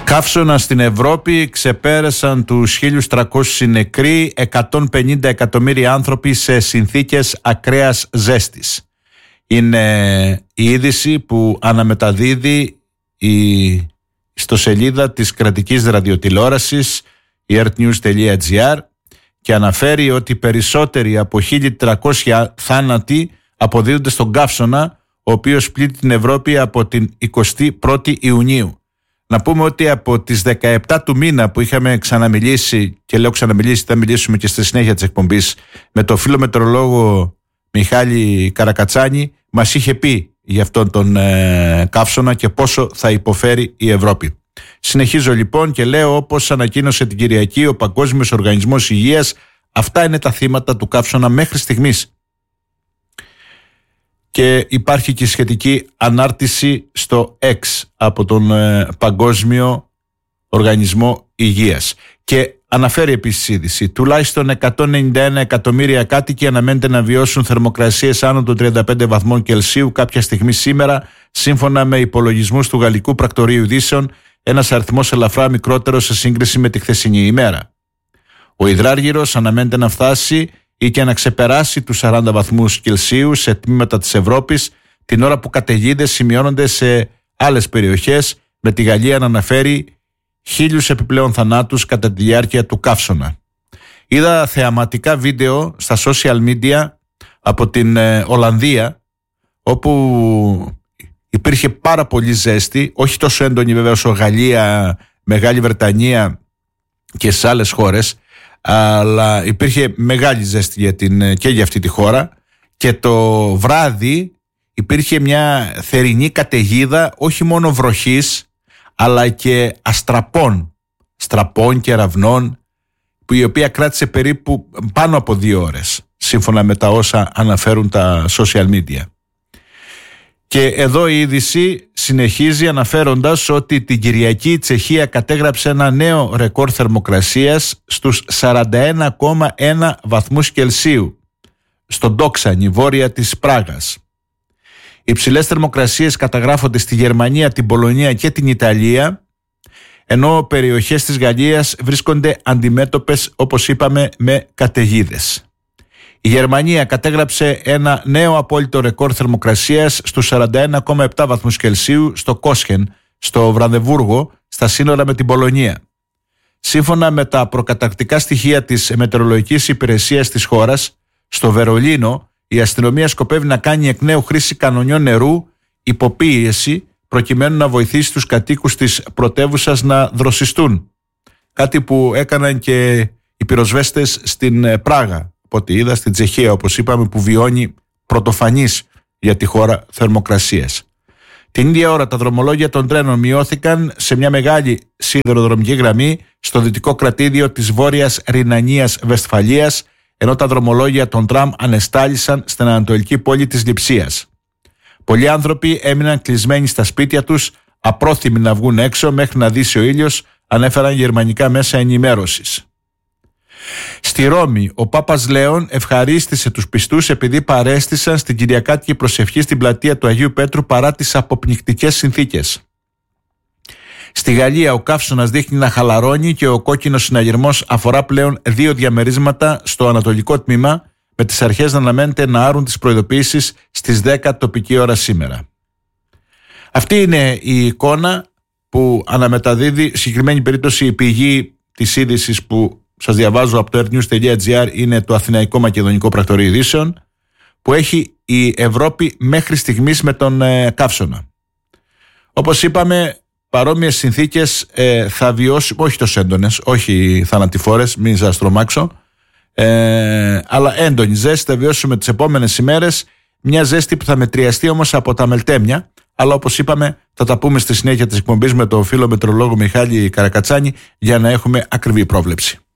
Καύσωνα στην Ευρώπη, ξεπέρασαν τους 1.300 νεκροί, 150 εκατομμύρια άνθρωποι σε συνθήκες ακραίας ζέστης. Είναι η είδηση που αναμεταδίδει η ιστοσελίδα της κρατικής ραδιοτηλεόρασης, η earthnews.gr, και αναφέρει ότι περισσότεροι από 1.300 θάνατοι αποδίδονται στον καύσωνα, ο οποίος πλήττει την Ευρώπη από την 21η Ιουνίου. Να πούμε ότι από τις 17 του μήνα που είχαμε ξαναμιλήσει, και λέω ξαναμιλήσει, θα μιλήσουμε και στη συνέχεια της εκπομπής, με το φίλο μετεωρολόγο Μιχάλη Καρακατσάνη, μας είχε πει για αυτόν τον καύσωνα και πόσο θα υποφέρει η Ευρώπη. Συνεχίζω λοιπόν και λέω, όπως ανακοίνωσε την Κυριακή ο Παγκόσμιος Οργανισμός Υγείας, αυτά είναι τα θύματα του καύσωνα μέχρι στιγμής. Και υπάρχει και σχετική ανάρτηση στο X από τον Παγκόσμιο Οργανισμό Υγείας. Και αναφέρει επίσης η είδηση, τουλάχιστον 191 εκατομμύρια κάτοικοι αναμένεται να βιώσουν θερμοκρασίες άνω των 35 βαθμών Κελσίου κάποια στιγμή σήμερα, σύμφωνα με υπολογισμούς του Γαλλικού Πρακτορείου Ειδήσεων, ένας αριθμός ελαφρά μικρότερος σε σύγκριση με τη χθεσινή ημέρα. Ο υδράργυρος αναμένεται να φτάσει ή και να ξεπεράσει τους 40 βαθμούς Κελσίου σε τμήματα της Ευρώπης, την ώρα που καταιγίδες σημειώνονται σε άλλες περιοχές, με τη Γαλλία να αναφέρει 1.000 επιπλέον θανάτους κατά τη διάρκεια του καύσωνα. Είδα θεαματικά βίντεο στα social media από την Ολλανδία, όπου υπήρχε πάρα πολύ ζέστη, όχι τόσο έντονη βέβαια όσο Γαλλία, Μεγάλη Βρετανία και σε άλλες χώρες, αλλά υπήρχε μεγάλη ζέστη και για αυτή τη χώρα, και το βράδυ υπήρχε μια θερινή καταιγίδα, όχι μόνο βροχής αλλά και στραπών και ραβνών, που η οποία κράτησε περίπου πάνω από 2 ώρες, σύμφωνα με τα όσα αναφέρουν τα social media. Και εδώ η είδηση συνεχίζει αναφέροντας ότι την Κυριακή η Τσεχία κατέγραψε ένα νέο ρεκόρ θερμοκρασίας στους 41,1 βαθμούς Κελσίου στον Ντόξανη, βόρεια της Πράγας. Οι υψηλές θερμοκρασίες καταγράφονται στη Γερμανία, την Πολωνία και την Ιταλία, ενώ περιοχές της Γαλλίας βρίσκονται αντιμέτωπες, όπως είπαμε, με καταιγίδες. Η Γερμανία κατέγραψε ένα νέο απόλυτο ρεκόρ θερμοκρασίας στους 41,7 βαθμούς Κελσίου στο Κόσχεν, στο Βρανδεβούργο, στα σύνορα με την Πολωνία. Σύμφωνα με τα προκαταρκτικά στοιχεία της μετεωρολογικής υπηρεσίας της χώρας, στο Βερολίνο η αστυνομία σκοπεύει να κάνει εκ νέου χρήση κανονιών νερού υποπίεση, προκειμένου να βοηθήσει τους κατοίκους της πρωτεύουσας να δροσιστούν. Κάτι που έκαναν και οι πυροσβέστες στην Πράγα, από ό,τι είδα, στην Τσεχία, όπως είπαμε, που βιώνει πρωτοφανής για τη χώρα θερμοκρασίες. Την ίδια ώρα τα δρομολόγια των τρένων μειώθηκαν σε μια μεγάλη σιδηροδρομική γραμμή στο δυτικό κρατήδιο της Βόρειας Ρινανίας Βεσφαλίας, ενώ τα δρομολόγια των τραμ ανεστάλησαν στην ανατολική πόλη της Λειψίας. Πολλοί άνθρωποι έμειναν κλεισμένοι στα σπίτια τους, απρόθυμοι να βγουν έξω μέχρι να δύσει ο ήλιος, ανέφεραν γερμανικά μέσα ενημέρωσης. Στη Ρώμη, ο Πάπας Λέων ευχαρίστησε τους πιστούς επειδή παρέστησαν στην Κυριακάτικη προσευχή στην πλατεία του Αγίου Πέτρου παρά τις αποπνικτικές συνθήκες. Στη Γαλλία ο καύσωνας δείχνει να χαλαρώνει και ο κόκκινος συναγερμός αφορά πλέον 2 διαμερίσματα στο ανατολικό τμήμα, με τις αρχές να αναμένεται να άρουν τις προειδοποιήσεις στις 10 τοπική ώρα σήμερα. Αυτή είναι η εικόνα που αναμεταδίδει, συγκεκριμένη περίπτωση η πηγή της είδησης που σας διαβάζω από το earthnews.gr είναι το Αθηναϊκό Μακεδονικό Πρακτορείο Ειδήσεων, που έχει η Ευρώπη μέχρι στιγμής με τον καύσωνα. Όπως είπαμε, παρόμοιες συνθήκες θα βιώσουμε, όχι τόσο έντονες, όχι θανατηφόρες, μην σας τρομάξω, αλλά έντονη ζέστη θα βιώσουμε τις επόμενες ημέρες, μια ζέστη που θα μετριαστεί όμως από τα μελτέμια, αλλά όπως είπαμε θα τα πούμε στη συνέχεια της εκπομπής με τον φίλο μετεωρολόγο Μιχάλη Καρακατσάνη για να έχουμε ακριβή πρόβλεψη.